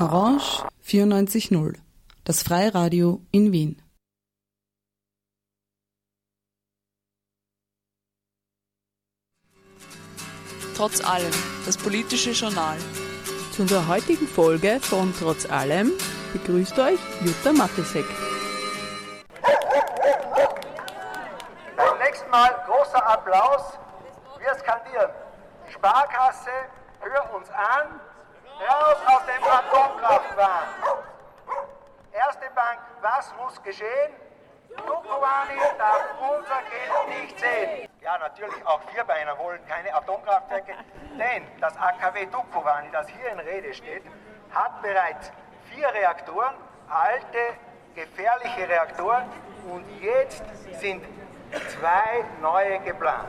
Orange 94.0, das Freiradio in Wien. Trotz allem, das politische Journal. Zu unserer heutigen Folge von Trotz allem begrüßt euch Jutta Matysek. Beim nächsten Mal großer Applaus. Wir skandieren: Sparkasse, hör uns an, raus aus dem Atomkraftwahn. Erste Bank, was muss geschehen? Dukovany darf unser Geld nicht sehen. Ja, natürlich, auch Vierbeiner wollen keine Atomkraftwerke, denn das AKW Dukovany, das hier in Rede steht, hat bereits 4 Reaktoren, alte, gefährliche Reaktoren, und jetzt sind 2 neue geplant.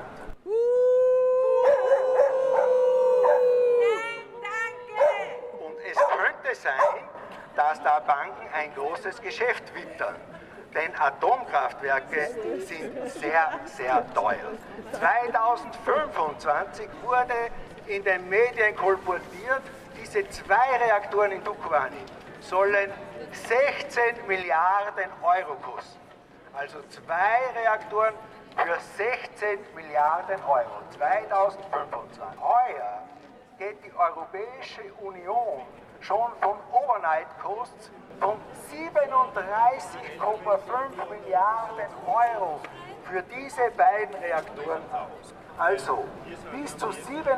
Und es könnte sein, dass da Banken ein großes Geschäft wittern. Denn Atomkraftwerke sind sehr, sehr teuer. 2025 wurde in den Medien kolportiert, diese 2 Reaktoren in Dukovany sollen 16 Milliarden Euro kosten. Also 2 Reaktoren für 16 Milliarden Euro, 2025. Heuer geht die Europäische Union schon von Overnight-Costs von 37,5 Milliarden Euro für diese beiden Reaktoren aus. Also bis zu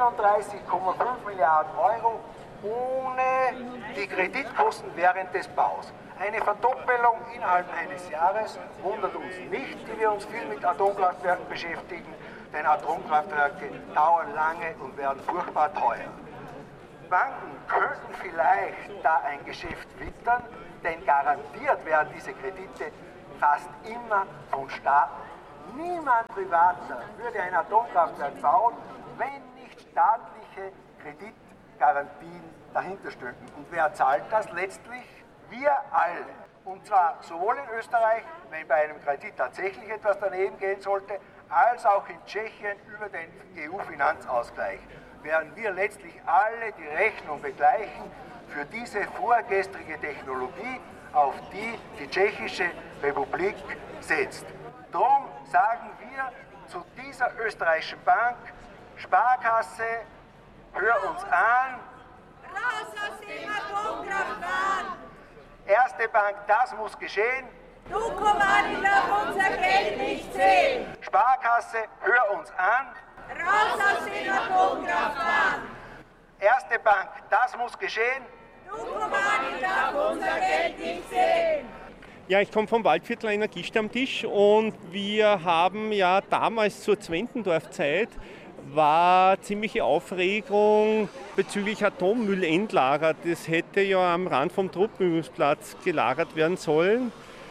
37,5 Milliarden Euro ohne die Kreditkosten während des Baus. Eine Verdoppelung innerhalb eines Jahres wundert uns nicht, die wir uns viel mit Atomkraftwerken beschäftigen, denn Atomkraftwerke dauern lange und werden furchtbar teuer. Banken könnten vielleicht da ein Geschäft wittern, denn garantiert werden diese Kredite fast immer von Staaten. Niemand Privater würde ein Atomkraftwerk bauen, wenn nicht staatliche Kreditgarantien dahinter stünden. Und wer zahlt das letztlich? Wir alle. Und zwar sowohl in Österreich, wenn bei einem Kredit tatsächlich etwas daneben gehen sollte, als auch in Tschechien über den EU-Finanzausgleich. Werden wir letztlich alle die Rechnung begleichen für diese vorgestrige Technologie, auf die die Tschechische Republik setzt. Darum sagen wir zu dieser österreichischen Bank: Sparkasse, hör uns an. Raus aus dem Atomkraftwahn! Erste Bank, das muss geschehen. Dukovany darf unser Geld nicht sehen! Sparkasse, hör uns an. Raus aus dem Atomkraftwahn! Erste Bank, das muss geschehen. Dukovany darf unser Geld nicht sehen! Ja, ich komme vom Waldviertler Energiestammtisch und wir haben ja damals zur Zwentendorf-Zeit war ziemliche Aufregung bezüglich Atommüllendlager. Das hätte ja am Rand vom Truppenübungsplatz gelagert werden sollen.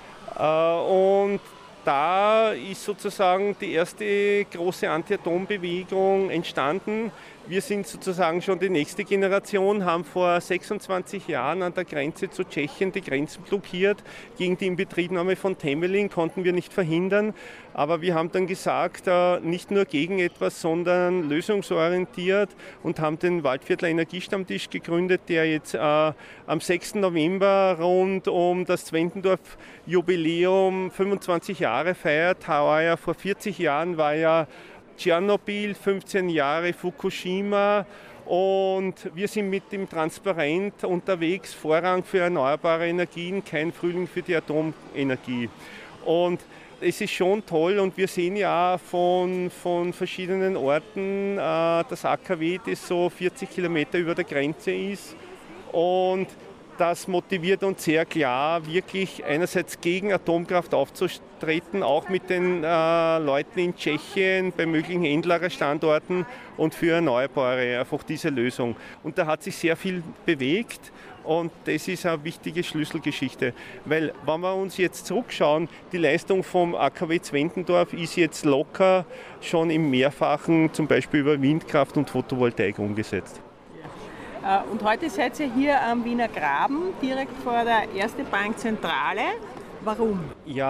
Und da ist sozusagen die erste große Anti-Atom-Bewegung entstanden. Wir sind sozusagen schon die nächste Generation, haben vor 26 Jahren an der Grenze zu Tschechien die Grenzen blockiert. Gegen die Inbetriebnahme von Temelin konnten wir nicht verhindern. Aber wir haben dann gesagt, nicht nur gegen etwas, sondern lösungsorientiert und haben den Waldviertler Energiestammtisch gegründet, der jetzt am 6. November rund um das Zwentendorf-Jubiläum 25 Jahre feiert. Heuer vor 40 Jahren war ja Tschernobyl, 15 Jahre Fukushima, und wir sind mit dem Transparent unterwegs, Vorrang für erneuerbare Energien, kein Frühling für die Atomenergie. Und es ist schon toll, und wir sehen ja von verschiedenen Orten das AKW, das so 40 Kilometer über der Grenze ist, und das motiviert uns sehr klar, wirklich einerseits gegen Atomkraft aufzutreten, auch mit den Leuten in Tschechien bei möglichen Endlagerstandorten, und für Erneuerbare, einfach diese Lösung. Und da hat sich sehr viel bewegt, und das ist eine wichtige Schlüsselgeschichte. Weil, wenn wir uns jetzt zurückschauen, die Leistung vom AKW Zwentendorf ist jetzt locker schon im Mehrfachen, zum Beispiel über Windkraft und Photovoltaik umgesetzt. Und heute seid ihr hier am Wiener Graben, direkt vor der Erste Bank Zentrale. Warum? Ja,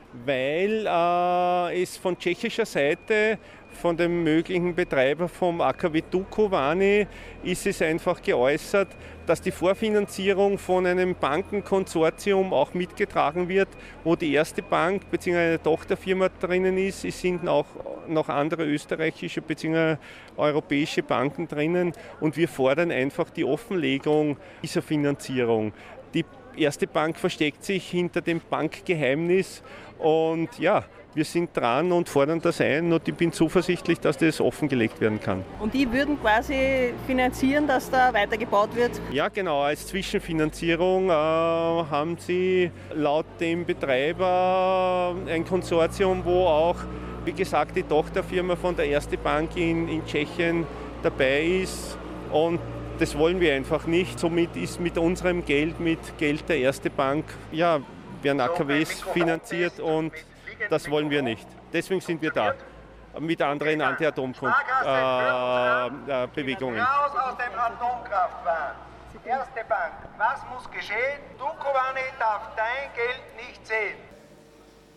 weil es von tschechischer Seite, von dem möglichen Betreiber vom AKW Dukovany, ist es einfach geäußert, dass die Vorfinanzierung von einem Bankenkonsortium auch mitgetragen wird, wo die erste Bank bzw. eine Tochterfirma drinnen ist. Es sind auch noch andere österreichische bzw. europäische Banken drinnen und wir fordern einfach die Offenlegung dieser Finanzierung. Die erste Bank versteckt sich hinter dem Bankgeheimnis und ja, wir sind dran und fordern das ein und ich bin zuversichtlich, dass das offengelegt werden kann. Und die würden quasi finanzieren, dass da weitergebaut wird? Ja, genau. Als Zwischenfinanzierung haben sie laut dem Betreiber ein Konsortium, wo auch, wie gesagt, die Tochterfirma von der Erste Bank in Tschechien dabei ist und das wollen wir einfach nicht. Somit ist mit unserem Geld, mit Geld der Erste Bank, ja, werden AKWs finanziert und das wollen wir nicht. Deswegen sind wir da mit anderen Anti-Atom-Bewegungen. Raus aus dem Atomkraftwahn. Erste Bank, was muss geschehen? Dukovany darf dein Geld nicht sehen.